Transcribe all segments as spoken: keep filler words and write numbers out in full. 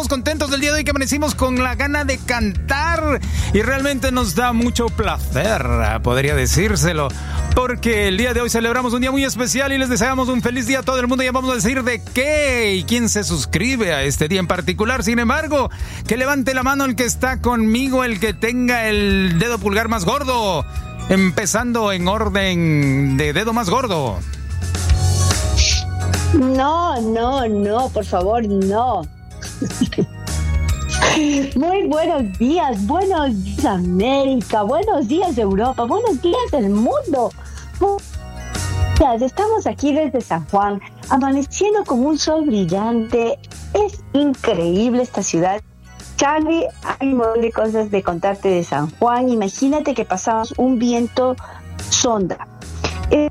estamos contentos del día de hoy que amanecimos con la gana de cantar y realmente nos da mucho placer, podría decírselo, porque el día de hoy celebramos un día muy especial y les deseamos un feliz día a todo el mundo. Ya vamos a decir de qué y quién se suscribe a este día en particular. Sin embargo, que levante la mano el que está conmigo, el que tenga el dedo pulgar más gordo, empezando en orden de dedo más gordo. No, no, no, por favor, no. Muy buenos días, buenos días América, buenos días Europa, buenos días el mundo. Estamos aquí desde San Juan, amaneciendo con un sol brillante. Es increíble esta ciudad. Charlie, hay un montón de cosas de contarte de San Juan. Imagínate que pasamos un viento sonda. Eh,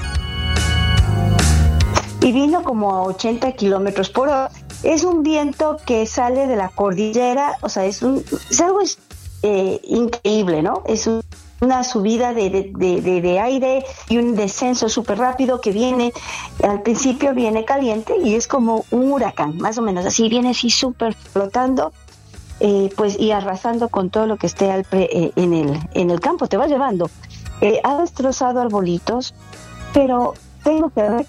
y vino como a ochenta kilómetros por hora. Es un viento que sale de la cordillera, o sea, es, un, es algo eh, increíble, ¿no? Es un, una subida de, de, de, de, de aire y un descenso súper rápido que viene, al principio viene caliente y es como un huracán, más o menos, así viene así súper flotando, eh, pues y arrasando con todo lo que esté al pre, eh, en, el, en el campo, te va llevando. Eh, ha destrozado arbolitos, pero tengo que ver.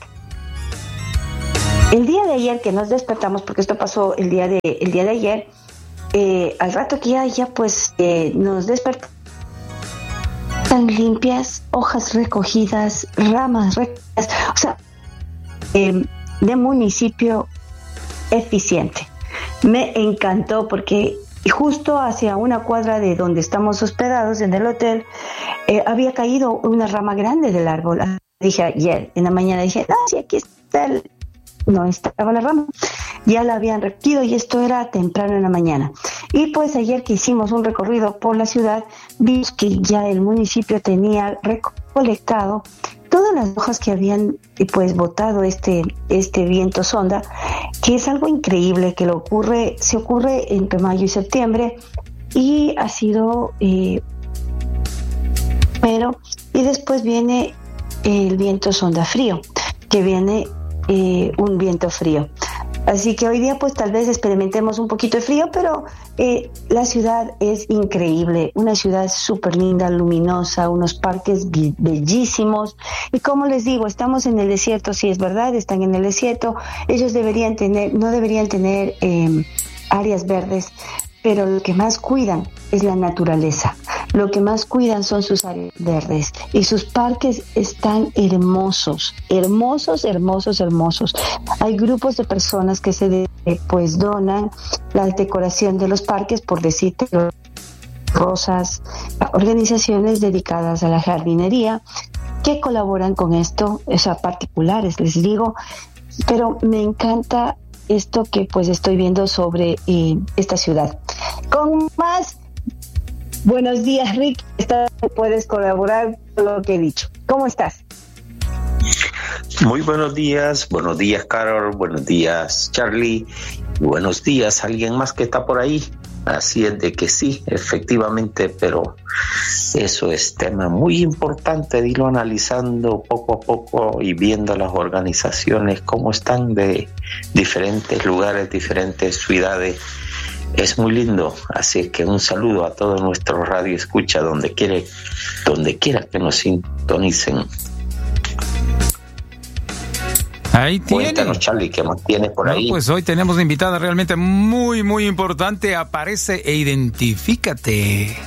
El día de ayer que nos despertamos, porque esto pasó el día de el día de ayer, eh, al rato que ya, ya pues eh, nos despertamos, tan limpias, hojas recogidas, ramas recogidas, o sea, eh, de municipio eficiente. Me encantó porque justo hacia una cuadra de donde estamos hospedados en el hotel, eh, había caído una rama grande del árbol. Dije ayer, en la mañana dije, ah, sí, aquí está el... No estaba la rama, ya la habían recogido y esto era temprano en la mañana. Y pues ayer que hicimos un recorrido por la ciudad, vimos que ya el municipio tenía recolectado todas las hojas que habían pues botado este, este viento sonda, que es algo increíble que lo ocurre, se ocurre entre mayo y septiembre y ha sido, eh, pero y después viene el viento sonda frío, que viene Eh, un viento frío. Así que hoy día pues tal vez experimentemos un poquito de frío, pero eh, la ciudad es increíble, una ciudad súper linda, luminosa, unos parques be- bellísimos y como les digo, estamos en el desierto, sí es verdad, están en el desierto, ellos deberían tener, no deberían tener eh, áreas verdes, pero lo que más cuidan es la naturaleza. Lo que más cuidan son sus áreas verdes y sus parques están hermosos, hermosos, hermosos, hermosos. Hay grupos de personas que se de, pues donan la decoración de los parques, por decirte, rosas, organizaciones dedicadas a la jardinería que colaboran con esto, o sea, particulares, les digo, pero me encanta esto que pues estoy viendo sobre eh, esta ciudad. Con más... Buenos días, Rick. Puedes colaborar con lo que he dicho. ¿Cómo estás? Muy buenos días. Buenos días, Carol. Buenos días, Charlie. Y buenos días, alguien más que está por ahí. Así es de que sí, efectivamente, pero eso es tema muy importante de irlo analizando poco a poco y viendo las organizaciones cómo están de diferentes lugares, diferentes ciudades. Es muy lindo, así que un saludo a todos nuestros radio escucha donde quiera, donde quiera que nos sintonicen. Ahí tiene. Cuéntanos, Charlie, ¿qué más tienes por ahí? No, pues hoy tenemos una invitada realmente muy, muy importante. Aparece e identifícate.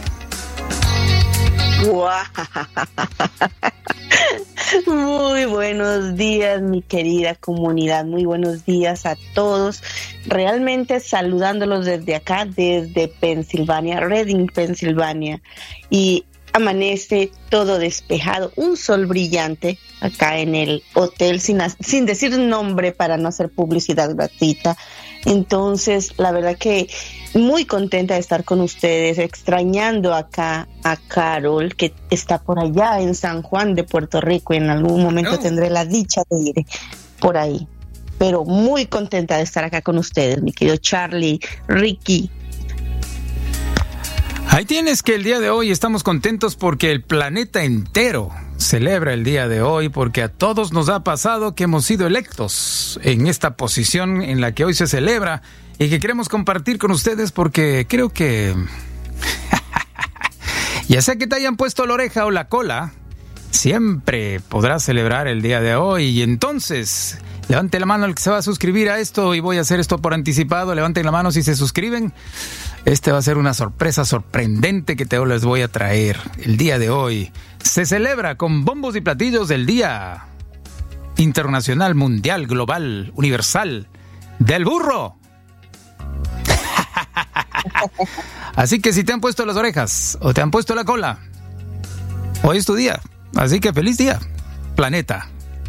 Muy buenos días, mi querida comunidad. Muy buenos días a todos. Realmente saludándolos desde acá, desde Pensilvania, Reading, Pensilvania. Y amanece todo despejado, un sol brillante acá en el hotel, sin, sin decir nombre para no hacer publicidad gratuita. Entonces, la verdad que muy contenta de estar con ustedes, extrañando acá a Carol, que está por allá en San Juan de Puerto Rico, y en algún momento oh. tendré la dicha de ir por ahí. Pero muy contenta de estar acá con ustedes, mi querido Charlie, Ricky. Ahí tienes que el día de hoy estamos contentos porque el planeta entero celebra el día de hoy porque a todos nos ha pasado que hemos sido electos en esta posición en la que hoy se celebra y que queremos compartir con ustedes porque creo que ya sea que te hayan puesto la oreja o la cola, siempre podrás celebrar el día de hoy. Y entonces, levante la mano el que se va a suscribir a esto y voy a hacer esto por anticipado. Levanten la mano si se suscriben. Este va a ser una sorpresa sorprendente que te les voy a traer. El día de hoy se celebra con bombos y platillos el Día Internacional, Mundial, Global, Universal del Burro. Así que si te han puesto las orejas o te han puesto la cola, hoy es tu día. Así que feliz día, planeta.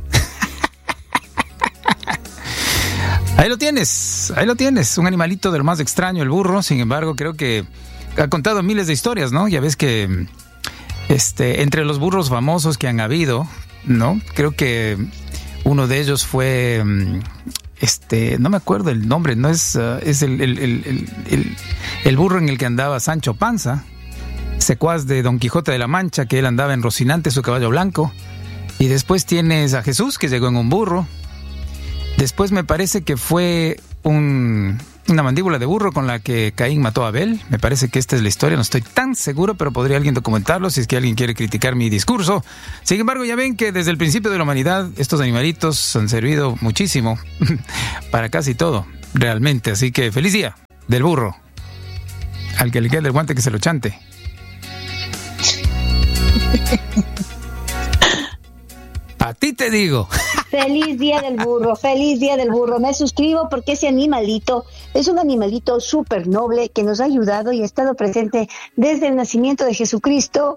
Ahí lo tienes, ahí lo tienes. Un animalito de lo más extraño, el burro. Sin embargo, creo que ha contado miles de historias, ¿no? Ya ves que este, entre los burros famosos que han habido, ¿no? Creo que uno de ellos fue, este, no me acuerdo el nombre, no es, uh, es el, el, el, el, el burro en el que andaba Sancho Panza, secuaz de Don Quijote de la Mancha, que él andaba en Rocinante, su caballo blanco. Y después tienes a Jesús, que llegó en un burro. Después me parece que fue un, una mandíbula de burro con la que Caín mató a Abel. Me parece que esta es la historia, no estoy tan seguro, pero podría alguien documentarlo si es que alguien quiere criticar mi discurso. Sin embargo, ya ven que desde el principio de la humanidad estos animalitos han servido muchísimo para casi todo, realmente. Así que feliz día del burro. Al que le quede el guante que se lo chante. A ti te digo. Feliz día del burro, feliz día del burro. Me suscribo porque ese animalito es un animalito súper noble que nos ha ayudado y ha estado presente desde el nacimiento de Jesucristo.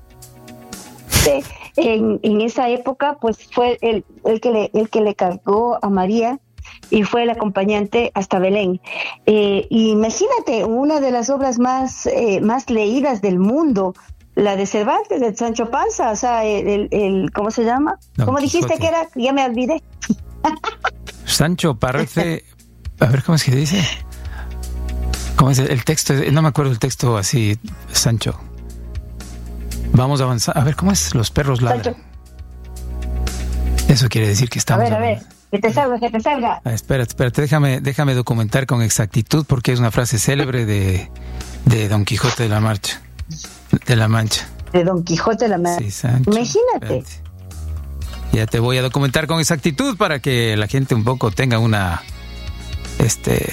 En, en esa época, pues fue el, el, que le, el que le cargó a María y fue el acompañante hasta Belén. Eh, imagínate, una de las obras más, eh, más leídas del mundo, la de Cervantes, de Sancho Panza, o sea, el, el, el ¿cómo se llama? Don ¿Cómo Quijote. Dijiste que era? Ya me olvidé. Sancho parece, a ver, ¿cómo es que dice? ¿Cómo es el texto? No me acuerdo el texto así, Sancho. Vamos a avanzar. A ver, ¿cómo es? Los perros ladran. Sancho. Eso quiere decir que estamos... A ver, a ver, que te salga, que te salga. Ah, espérate, espérate, déjame, déjame documentar con exactitud porque es una frase célebre de, de Don Quijote de la Marcha. De la Mancha. De Don Quijote de la Mancha. Sí, Sancho. Imagínate. Espérate. Ya te voy a documentar con exactitud para que la gente un poco tenga una... Este...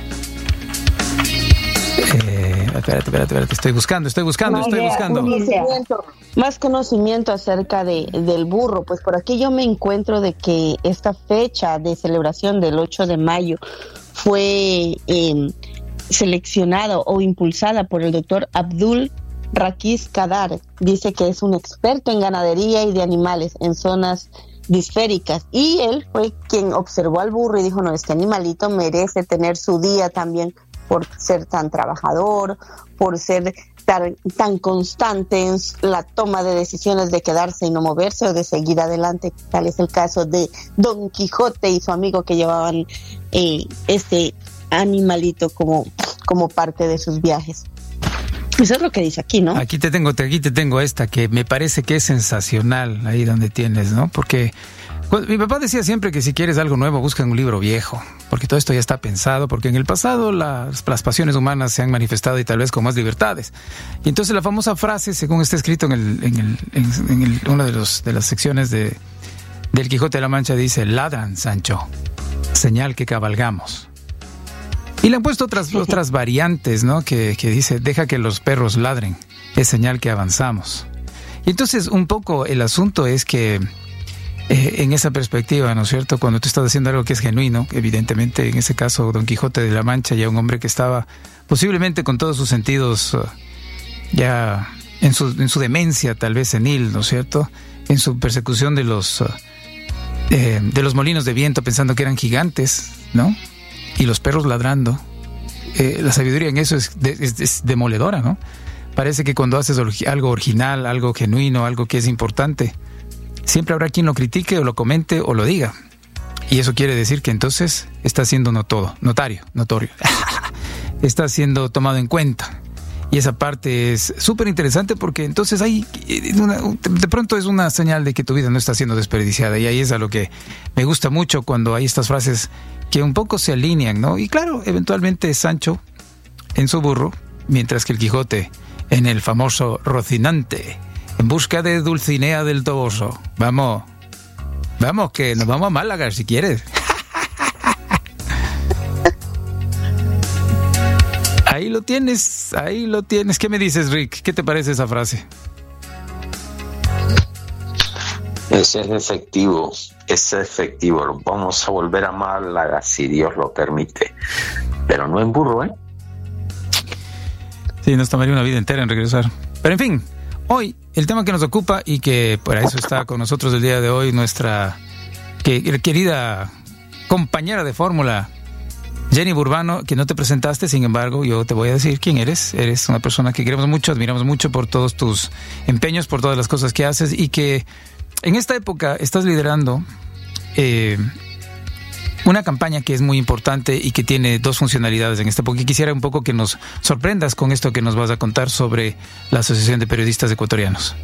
Eh, espérate, espérate, espérate. Estoy buscando, estoy buscando, no, estoy idea, buscando. Conocimiento, más conocimiento acerca de, del burro. Pues por aquí yo me encuentro de que esta fecha de celebración del ocho de mayo fue... Eh, seleccionada o impulsada por el doctor Abdul Raquiz Kadar. Dice que es un experto en ganadería y de animales en zonas disféricas, y él fue quien observó al burro y dijo, no, este animalito merece tener su día también por ser tan trabajador, por ser tan, tan constante en la toma de decisiones de quedarse y no moverse o de seguir adelante. Tal es el caso de Don Quijote y su amigo que llevaban eh, este animalito como, como parte de sus viajes. Eso es lo que dice aquí, ¿no? Aquí te tengo, aquí te tengo esta que me parece que es sensacional, ahí donde tienes, ¿no? Porque pues, mi papá decía siempre que si quieres algo nuevo, busca un libro viejo, porque todo esto ya está pensado, porque en el pasado las, las pasiones humanas se han manifestado y tal vez con más libertades. Y entonces la famosa frase, según está escrito en el, en el, en, en el, una de los de las secciones de del Quijote de la Mancha, dice: ladran, Sancho, señal que cabalgamos. Y le han puesto otras, otras variantes, ¿no? Que, que dice, deja que los perros ladren, es señal que avanzamos. Y entonces un poco el asunto es que eh, en esa perspectiva, ¿no es cierto? Cuando tú estás haciendo algo que es genuino, evidentemente en ese caso Don Quijote de la Mancha, ya un hombre que estaba posiblemente con todos sus sentidos uh, ya en su, en su demencia tal vez senil, ¿no es cierto? En su persecución de los, uh, eh, de los molinos de viento pensando que eran gigantes, ¿no? Y los perros ladrando. Eh, la sabiduría en eso es, de, es, es demoledora, ¿no? Parece que cuando haces algo original, algo genuino, algo que es importante, siempre habrá quien lo critique o lo comente o lo diga. Y eso quiere decir que entonces está siendo no todo, notario, notorio. Está siendo tomado en cuenta. Y esa parte es súper interesante porque entonces hay una, de pronto es una señal de que tu vida no está siendo desperdiciada. Y ahí es a lo que me gusta mucho cuando hay estas frases que un poco se alinean, ¿no? Y claro, eventualmente Sancho en su burro, mientras que el Quijote en el famoso Rocinante, en busca de Dulcinea del Toboso. Vamos, vamos, que nos vamos a Málaga si quieres. Ahí lo tienes, ahí lo tienes. ¿Qué me dices, Rick? ¿Qué te parece esa frase? Ese es efectivo, es efectivo. Vamos a volver a Málaga si Dios lo permite. Pero no en burro, ¿eh? Sí, nos tomaría una vida entera en regresar. Pero en fin, hoy el tema que nos ocupa y que para eso está con nosotros el día de hoy nuestra querida compañera de fórmula, Jenny Burbano, que no te presentaste, sin embargo, yo te voy a decir quién eres. Eres una persona que queremos mucho, admiramos mucho por todos tus empeños, por todas las cosas que haces y que en esta época estás liderando eh, una campaña que es muy importante y que tiene dos funcionalidades en esta época. Y quisiera un poco que nos sorprendas con esto que nos vas a contar sobre la Asociación de Periodistas Ecuatorianos.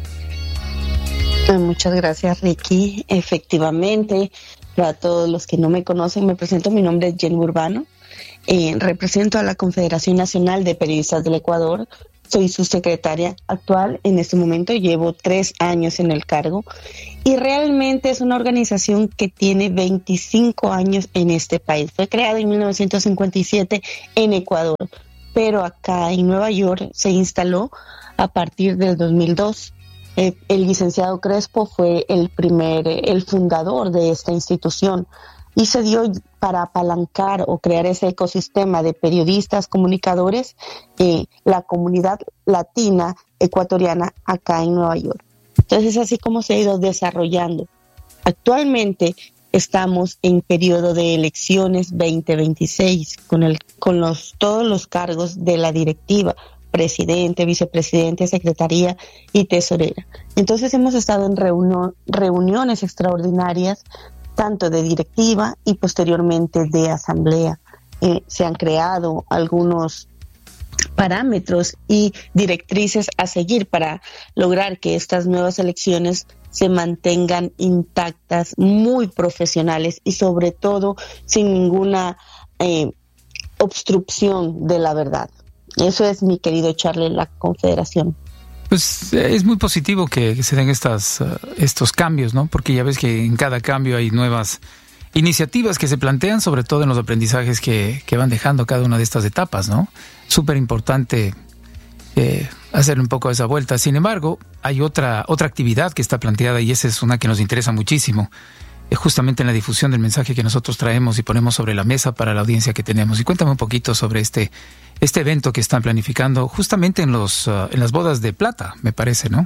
Muchas gracias, Ricky. Efectivamente, para todos los que no me conocen, me presento. Mi nombre es Jenny Burbano. Eh, represento a la Confederación Nacional de Periodistas del Ecuador. Soy su secretaria actual. En este momento llevo tres años en el cargo y realmente es una organización que tiene veinticinco años en este país. Fue creada en mil novecientos cincuenta y siete en Ecuador, pero acá en Nueva York se instaló a partir del dos mil dos. Eh, el licenciado Crespo fue el primer, el fundador de esta institución y se dio para apalancar o crear ese ecosistema de periodistas, comunicadores, eh, la comunidad latina ecuatoriana acá en Nueva York. Entonces es así como se ha ido desarrollando. Actualmente estamos en periodo de elecciones veinte veintiséis con, el, con los, todos los cargos de la directiva, presidente, vicepresidente, secretaría y tesorera. Entonces hemos estado en reunión, reuniones extraordinarias, tanto de directiva y posteriormente de asamblea. Eh, se han creado algunos parámetros y directrices a seguir para lograr que estas nuevas elecciones se mantengan intactas, muy profesionales y sobre todo sin ninguna eh, obstrucción de la verdad. Eso es, mi querido Charlie, la Confederación. Pues es muy positivo que se den estas, uh, estos cambios, ¿no? Porque ya ves que en cada cambio hay nuevas iniciativas que se plantean, sobre todo en los aprendizajes que, que van dejando cada una de estas etapas, ¿no? Súper importante eh, hacer un poco esa vuelta. Sin embargo, hay otra, otra actividad que está planteada y esa es una que nos interesa muchísimo, eh, justamente en la difusión del mensaje que nosotros traemos y ponemos sobre la mesa para la audiencia que tenemos. Y cuéntame un poquito sobre este Este evento que están planificando justamente en los uh, en las bodas de plata, me parece, ¿no?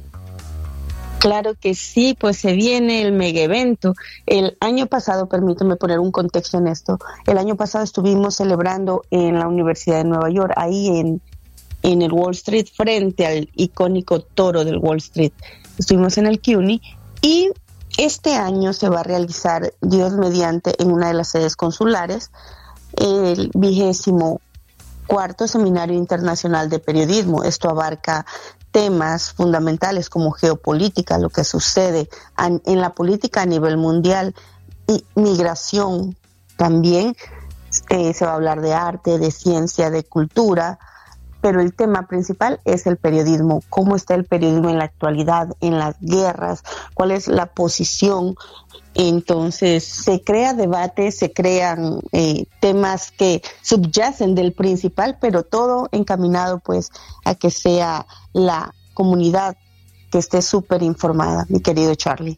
Claro que sí, pues se viene el mega evento. El año pasado, permíteme poner un contexto en esto, el año pasado estuvimos celebrando en la Universidad de Nueva York, ahí en, en el Wall Street, frente al icónico toro del Wall Street. Estuvimos en el CUNY y este año se va a realizar, Dios mediante, en una de las sedes consulares, el vigésimo cuarto Seminario Internacional de Periodismo. Esto abarca temas fundamentales como geopolítica, lo que sucede en la política a nivel mundial, y migración también. Eh, se va a hablar de arte, de ciencia, de cultura, pero el tema principal es el periodismo. ¿Cómo está el periodismo en la actualidad, en las guerras? ¿Cuál es la posición? Entonces se crea debate, se crean eh, temas que subyacen del principal, pero todo encaminado pues a que sea la comunidad que esté súper informada, mi querido Charlie.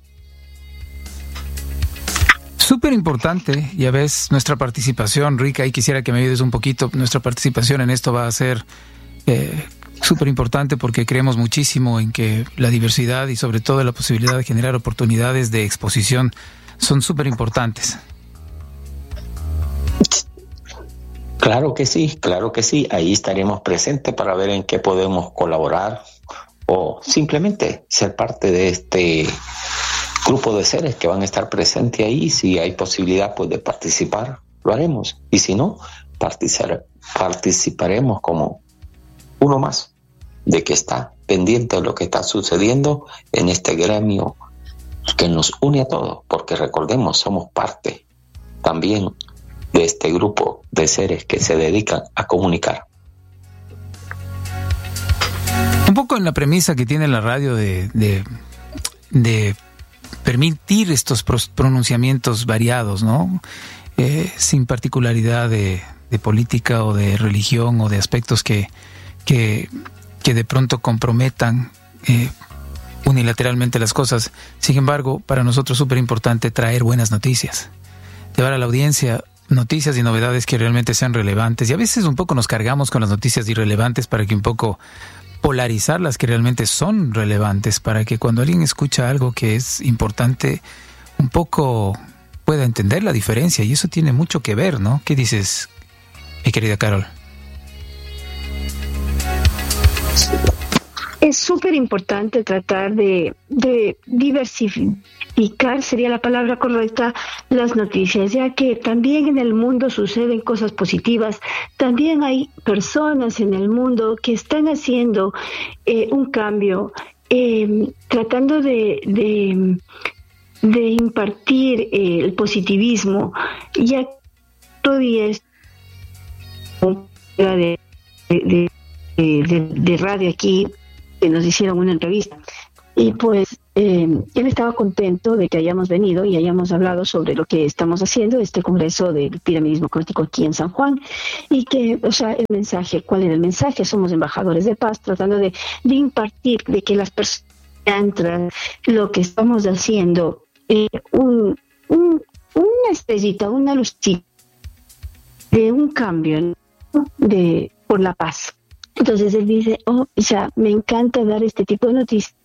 Súper importante, ya ves, nuestra participación, Rica, y quisiera que me ayudes un poquito. Nuestra participación en esto va a ser eh, súper importante porque creemos muchísimo en que la diversidad y sobre todo la posibilidad de generar oportunidades de exposición son súper importantes. Claro que sí, claro que sí. Ahí estaremos presentes para ver en qué podemos colaborar o simplemente ser parte de este grupo de seres que van a estar presentes ahí. Si hay posibilidad pues de participar, lo haremos. Y si no, participar, participaremos como uno más de que está pendiente de lo que está sucediendo en este gremio que nos une a todos, porque recordemos, somos parte también de este grupo de seres que se dedican a comunicar. Un poco en la premisa que tiene la radio de, de, de permitir estos pronunciamientos variados, ¿no? Eh, sin particularidad de, de política o de religión o de aspectos que, que, que de pronto comprometan eh, unilateralmente las cosas. Sin embargo, para nosotros es súper importante traer buenas noticias, llevar a la audiencia noticias y novedades que realmente sean relevantes, y a veces un poco nos cargamos con las noticias irrelevantes para que un poco polarizar las que realmente son relevantes, para que cuando alguien escucha algo que es importante un poco pueda entender la diferencia, y eso tiene mucho que ver, ¿no? ¿Qué dices, mi querida Carol? Es súper importante tratar de, de diversificar, sería la palabra correcta, las noticias, ya que también en el mundo suceden cosas positivas. También hay personas en el mundo que están haciendo eh, un cambio, eh, tratando de, de, de impartir eh, el positivismo. Ya todavía es de, de, de, de radio aquí, que nos hicieron una entrevista, y pues eh, él estaba contento de que hayamos venido y hayamos hablado sobre lo que estamos haciendo, este congreso del piramidismo cuántico aquí en San Juan, y que, o sea, el mensaje, ¿cuál era el mensaje? Somos embajadores de paz, tratando de, de impartir, de que las personas entran lo que estamos haciendo, eh, un, un, una estrellita, una lucita de un cambio, ¿no? de por la paz. Entonces él dice, oh, o sea, me encanta dar este tipo de noticias.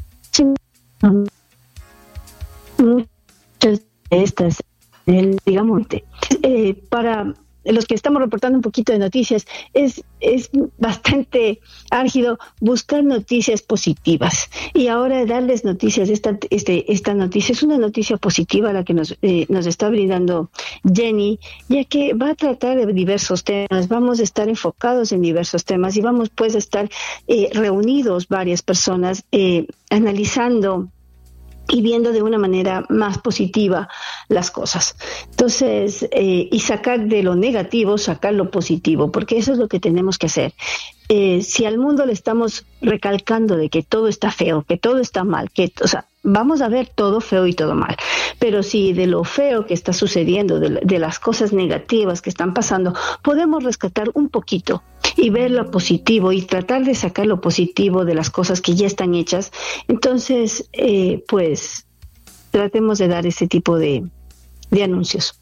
Muchas de estas, digamos, eh, para los que estamos reportando un poquito de noticias, es, es bastante álgido buscar noticias positivas. Y ahora darles noticias, esta, este, esta noticia es una noticia positiva la que nos, eh, nos está brindando Jenny, ya que va a tratar de diversos temas, vamos a estar enfocados en diversos temas y vamos pues a estar eh, reunidos varias personas eh, analizando y viendo de una manera más positiva las cosas. Entonces, eh, y sacar de lo negativo, sacar lo positivo, porque eso es lo que tenemos que hacer. Eh, si al mundo le estamos recalcando de que todo está feo, que todo está mal, que, o sea, vamos a ver todo feo y todo mal, pero si de lo feo que está sucediendo, de, de las cosas negativas que están pasando, podemos rescatar un poquito y ver lo positivo y tratar de sacar lo positivo de las cosas que ya están hechas, entonces, eh, pues, tratemos de dar ese tipo de, de anuncios.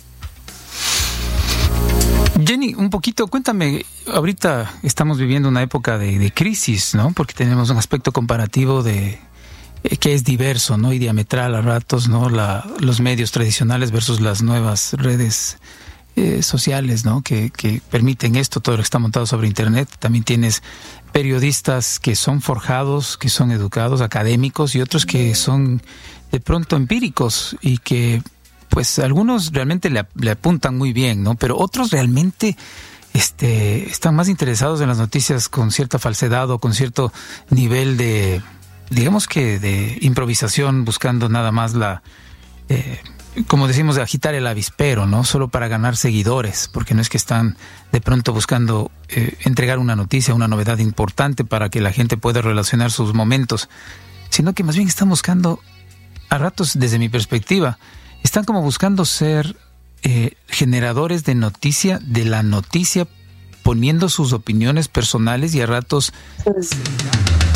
Jenny, un poquito, cuéntame, ahorita estamos viviendo una época de, de crisis, ¿no? Porque tenemos un aspecto comparativo de eh, que es diverso, ¿no? Y diametral a ratos, ¿no? La, los medios tradicionales versus las nuevas redes eh, sociales, ¿no? Que, que permiten esto, todo lo que está montado sobre Internet. También tienes periodistas que son forjados, que son educados, académicos, y otros que son de pronto empíricos y que pues algunos realmente le, le apuntan muy bien, ¿no? Pero otros realmente este, están más interesados en las noticias con cierta falsedad o con cierto nivel de, digamos que de improvisación, buscando nada más la, eh, como decimos, de agitar el avispero, ¿no? Solo para ganar seguidores, porque no es que están de pronto buscando eh, entregar una noticia, una novedad importante para que la gente pueda relacionar sus momentos, sino que más bien están buscando, a ratos desde mi perspectiva, están como buscando ser eh, generadores de noticia, de la noticia, poniendo sus opiniones personales y a ratos